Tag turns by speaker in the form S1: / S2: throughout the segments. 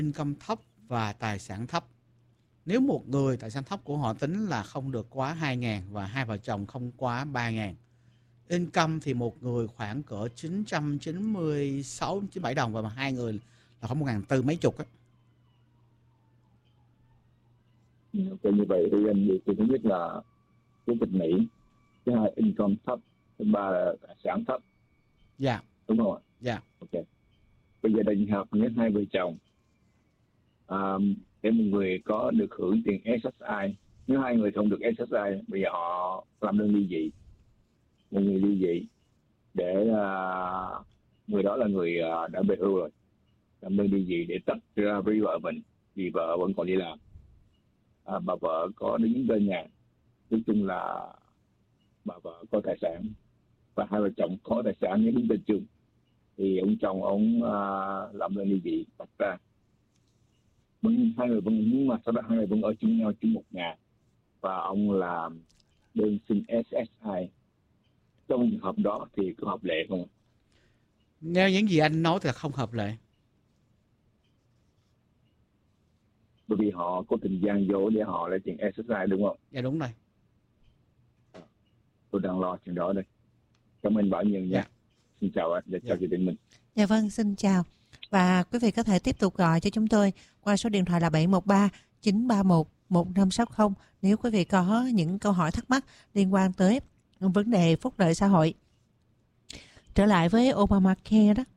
S1: income thấp và tài sản thấp. Nếu một người tài sản thấp của họ tính là không được quá 2.000 và hai vợ chồng không quá 3.000. Income thì một người khoảng cỡ 996, 97 đồng và hai người là khoảng 1.400 mấy chục á.
S2: Ok, như vậy thì anh gì thứ nhất là quốc tịch Mỹ, thứ hai income thấp, thứ ba là tài sản thấp.
S1: Dạ.
S2: Đúng không ạ?
S1: Dạ.
S2: Ok. Bây giờ định hợp với hai vợ chồng để một người có được hưởng tiền SSI. Nếu hai người không được SSI, bây giờ họ làm đơn ly dị. Một người ly dị để người đó là người đã về hưu rồi, làm đơn ly dị để tách ra với vợ mình vì vợ vẫn còn đi làm. Bà vợ có đứng tên nhà, nói chung là bà vợ có tài sản và hai vợ chồng có tài sản nhưng đứng tên chung, thì ông chồng ông làm đơn ly dị tách ra. Hai người vẫn, nhưng mà sau đó hai người vẫn ở chung nhau chung một nhà và ông làm đơn xin SSI. Trong trường hợp đó thì có hợp lệ không?
S1: Nếu những gì anh nói thì là không hợp lệ.
S2: Bởi vì họ có tình gian dối để họ lấy tiền SSI, đúng không?
S1: Dạ đúng rồi.
S2: Tôi đang lo chuyện đó đây. Cảm ơn Bảo Nhân nha.
S1: Dạ.
S2: Xin chào anh, chào chị Đình Minh.
S3: Dạ vâng, xin chào. Và quý vị có thể tiếp tục gọi cho chúng tôi qua số điện thoại là 713 931 1560 nếu quý vị có những câu hỏi thắc mắc liên quan tới vấn đề phúc lợi xã hội. Trở lại với Obamacare đó,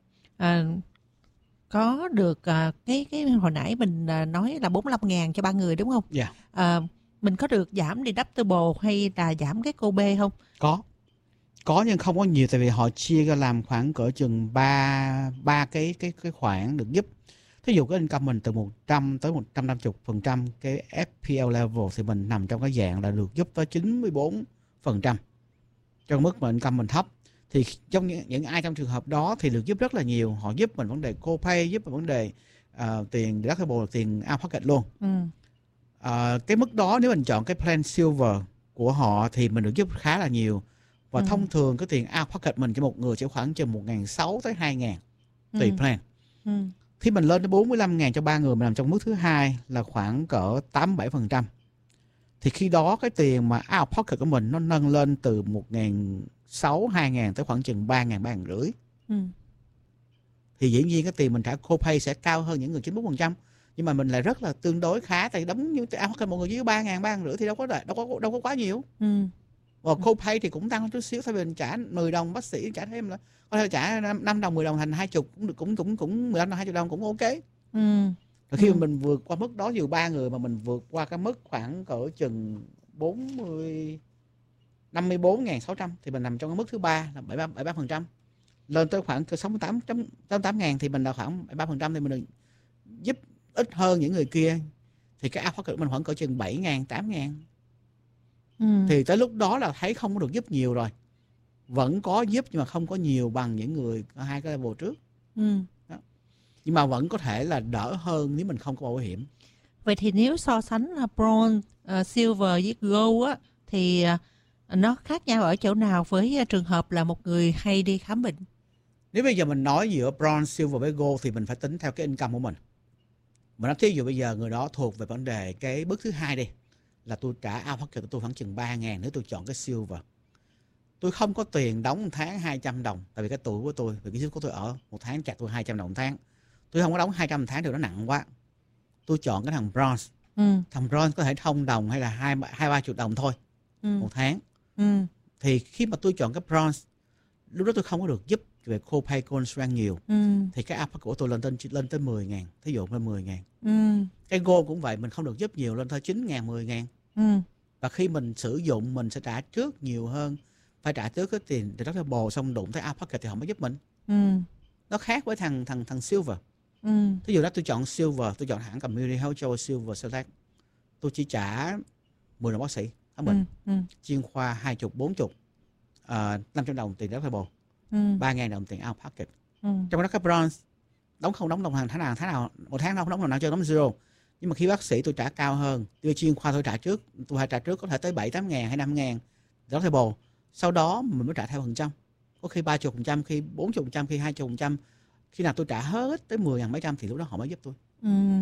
S3: có được cái hồi nãy mình nói là 45.000 cho 3 người đúng không?
S1: Dạ.
S3: Mình có được giảm deductible hay là giảm cái cô B không?
S1: Có nhưng không có nhiều, tại vì họ chia ra làm khoảng cỡ chừng ba cái khoản được giúp. Thí dụ cái income mình từ 100 tới 150% cái FPL level thì mình nằm trong cái dạng là được giúp tới 94%. Trong mức mà income mình thấp thì trong những ai trong trường hợp đó thì được giúp rất là nhiều. Họ giúp mình vấn đề copay, giúp mình vấn đề tiền deductible, tiền out pocket luôn. Cái mức đó nếu mình chọn cái plan silver của họ thì mình được giúp khá là nhiều. Và thông thường cái tiền out pocket mình cho một người sẽ khoảng chừng 1.600 tới 2.000 tùy plan. Khi mình lên tới 45.000 cho 3 người, mình nằm trong mức thứ hai là khoảng cỡ 87%. Thì khi đó cái tiền mà out pocket của mình nó nâng lên từ 1.600, 2.000 tới khoảng chừng 3.000, 3.500. Thì dĩ nhiên cái tiền mình trả copay sẽ cao hơn những người 94%. Nhưng mà mình lại rất là tương đối khá, tại đóng như out pocket một người dưới 3.000, 3.500 thì đâu có quá nhiều. Và copay thì cũng tăng hơn chút xíu, thay vì mình trả 10 đồng bác sĩ trả thêm là có thể trả 5 đồng 10 đồng thành 20 cũng được, cũng 15 đồng 20 đồng cũng ok. Rồi khi mà mình vượt qua mức đó, dù 3 người mà mình vượt qua cái mức khoảng cỡ chừng 54.600 thì mình nằm trong cái mức thứ ba là 73%. Lên tới khoảng 68.000 thì mình là khoảng 73% thì mình được giúp ít hơn những người kia. Thì cái out pocket của mình khoảng cỡ chừng 7.000, 8.000. Thì tới lúc đó là thấy không có được giúp nhiều rồi. Vẫn có giúp nhưng mà không có nhiều bằng những người ở hai cái level trước. Nhưng mà vẫn có thể là đỡ hơn nếu mình không có bảo hiểm.
S3: Vậy thì nếu so sánh bronze, silver với gold á, thì nó khác nhau ở chỗ nào với trường hợp là một người hay đi khám bệnh?
S1: Nếu bây giờ mình nói giữa bronze, silver với gold thì mình phải tính theo cái income của mình. Mình nói thí dụ bây giờ người đó thuộc về vấn đề cái bước thứ hai đi, là tôi trả out pocket của tôi khoảng chừng 3.000 nếu tôi chọn cái silver. Tôi không có tiền đóng một tháng 200 đồng, tại vì cái tuổi của tôi, vì cái sức của tôi ở một tháng chặt tôi 200 đồng một tháng. Tôi không có đóng 200 một tháng thì nó nặng quá. Tôi chọn cái thằng bronze. Thằng bronze có thể thông đồng hay là 2-3 triệu đồng thôi một tháng. Thì khi mà tôi chọn cái bronze, lúc đó tôi không có được giúp về copay co-insurance nhiều. Thì cái out pocket của tôi lên tới 10.000, thí dụ lên 10.000. Cái gold cũng vậy, mình không được giúp nhiều, lên tới 9.000, 10.000. Và khi mình sử dụng mình sẽ trả trước nhiều hơn, phải trả trước cái tiền deductible, xong đụng tới out pocket thì họ mới giúp mình. Nó khác với thằng silver. Thí dụ đó tôi chọn silver, tôi chọn hãng Community Health Choice Silver Select, tôi chỉ trả 10 đồng bác sĩ khám bệnh, chuyên khoa 20, 40, 500 đồng tiền deductible, 3.000 đồng tiền out pocket. Trong đó cái bronze đóng không đóng đồng hàng tháng nào một tháng đâu, không đóng đồng nào chơi, đóng zero. Nhưng mà khi bác sĩ tôi trả cao hơn, tôi chuyên khoa tôi trả trước, tôi hay trả trước có thể tới 7-8 ngàn hay 5 ngàn deductible. Sau đó mình mới trả theo phần trăm, có khi 30%, khi 40%, khi 20%. Khi nào tôi trả hết tới 10.000 mấy trăm thì lúc đó họ mới giúp tôi.